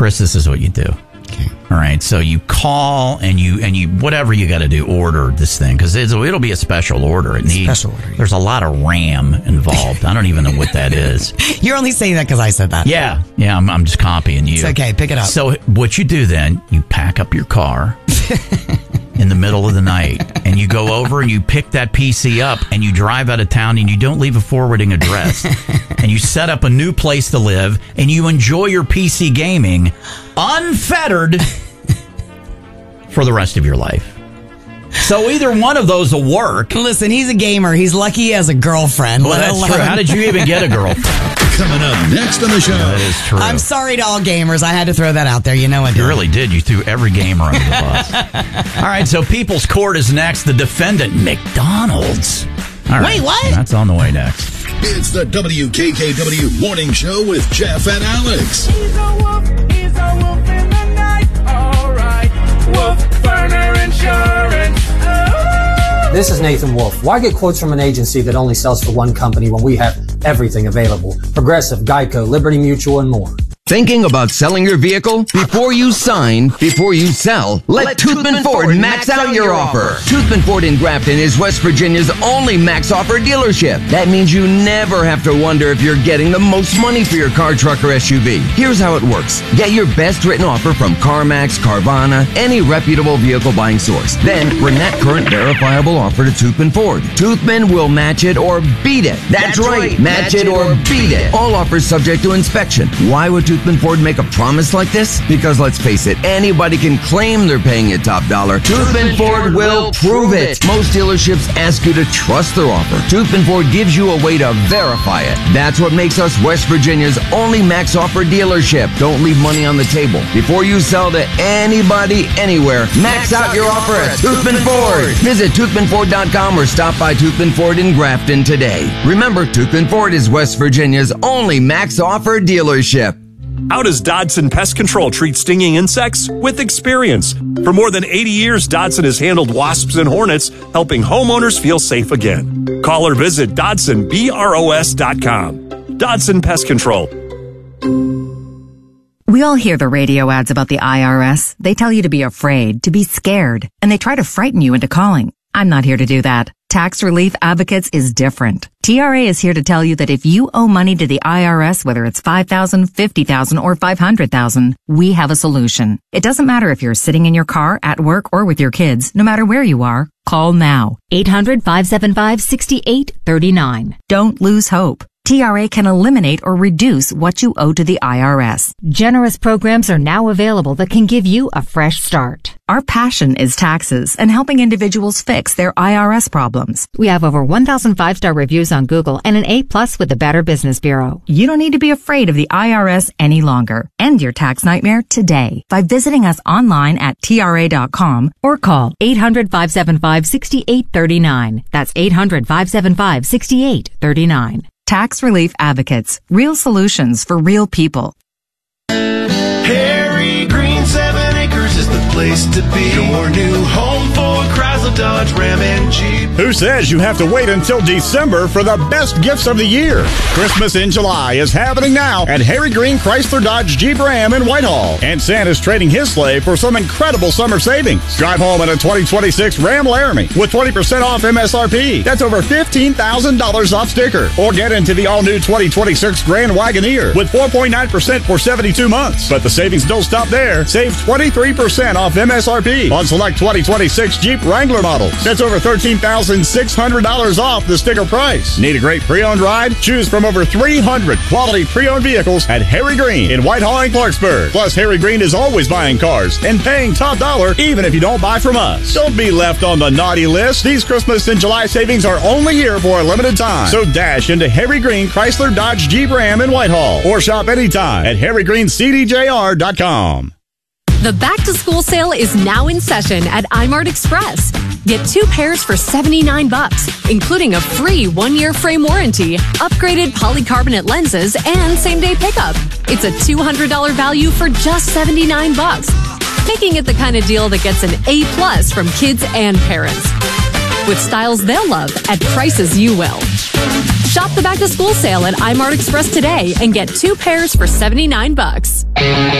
Chris, this is what you do. Okay. All right, so you call and you whatever you got to do, order this thing because it'll be a special order. Special order. There's a lot of RAM involved. I don't even know what that is. You're only saying that because I said that. Yeah, I'm just copying you. It's okay, pick it up. So what you do then? You pack up your car in the middle of the night, and you go over and you pick that PC up, and you drive out of town, and you don't leave a forwarding address, and you set up a new place to live, and you enjoy your PC gaming unfettered for the rest of your life. So either one of those will work. Listen, he's a gamer. He's lucky he has a girlfriend. Well, that's true. How did you even get a girlfriend? Coming up next on the show. That is true. I'm sorry to all gamers. I had to throw that out there. You know I did. You really did. You threw every gamer under the bus. All right, so People's Court is next. The defendant, McDonald's. All right, wait, what? That's on the way next. It's the WKKW Morning Show with Jeff and Alex. He's a wolf in the night. All right, Wolf Burner Insurance. Oh. This is Nathan Wolf. Why get quotes from an agency that only sells for one company when we have everything available? Progressive, Geico, Liberty Mutual, and more. Thinking about selling your vehicle? Before you sign, before you sell, let Toothman Ford max out your offer. Toothman Ford in Grafton is West Virginia's only max offer dealership. That means you never have to wonder if you're getting the most money for your car, truck, or SUV. Here's how it works. Get your best written offer from CarMax, Carvana, any reputable vehicle buying source. Then bring that current verifiable offer to Toothman Ford. Toothman will match it or beat it. That's right. Match it or beat it. All offers subject to inspection. Why would Toothman Ford make a promise like this? Because let's face it, anybody can claim they're paying you top dollar. Toothman Ford will prove it. Most dealerships ask you to trust their offer. Toothman Ford gives you a way to verify it. That's what makes us West Virginia's only max offer dealership. Don't leave money on the table. Before you sell to anybody, anywhere, max out your offer at Toothman Ford. Visit toothmanford.com or stop by Toothman Ford in Grafton today. Remember, Toothman Ford is West Virginia's only max offer dealership. How does Dodson Pest Control treat stinging insects? With experience. For more than 80 years, Dodson has handled wasps and hornets, helping homeowners feel safe again. Call or visit DodsonBROS.com. Dodson Pest Control. We all hear the radio ads about the IRS. They tell you to be afraid, to be scared, and they try to frighten you into calling. I'm not here to do that. Tax Relief Advocates is different. TRA is here to tell you that if you owe money to the IRS, whether it's $5,000, $50,000, or $500,000, we have a solution. It doesn't matter if you're sitting in your car, at work, or with your kids. No matter where you are, call now. 800-575-6839. Don't lose hope. TRA can eliminate or reduce what you owe to the IRS. Generous programs are now available that can give you a fresh start. Our passion is taxes and helping individuals fix their IRS problems. We have over 1,000 5-star reviews on Google and an A+ with the Better Business Bureau. You don't need to be afraid of the IRS any longer. End your tax nightmare today by visiting us online at TRA.com or call 800-575-6839. That's 800-575-6839. Tax Relief Advocates. Real solutions for real people. Harry Green 7 Acres is the place to be. Your new home for Chrysler, Dodge, Ram, and Jeep. Who says you have to wait until December for the best gifts of the year? Christmas in July is happening now at Harry Green Chrysler, Dodge, Jeep, Ram in Whitehall. And Santa's trading his sleigh for some incredible summer savings. Drive home in a 2026 Ram Laramie with 20% off MSRP. That's over $15,000 off sticker. Or get into the all-new 2026 Grand Wagoneer with 4.9% for 72 months. But the savings don't stop there. Save 23% off MSRP on select 2026 Jeep Wrangler models. That's over $13,600 off the sticker price. Need a great pre-owned ride? Choose from over 300 quality pre-owned vehicles at Harry Green in Whitehall and Clarksburg. Plus, Harry Green is always buying cars and paying top dollar even if you don't buy from us. Don't be left on the naughty list. These Christmas and July savings are only here for a limited time. So dash into Harry Green Chrysler, Dodge, Jeep, Ram in Whitehall or shop anytime at harrygreencdjr.com. The back-to-school sale is now in session at iMart Express. Get 2 pairs for $79, including a free 1-year frame warranty, upgraded polycarbonate lenses, and same-day pickup. It's a $200 value for just $79, making it the kind of deal that gets an A+ from kids and parents. With styles they'll love at prices you will. Shop the back-to-school sale at iMart Express today and get 2 pairs for $79.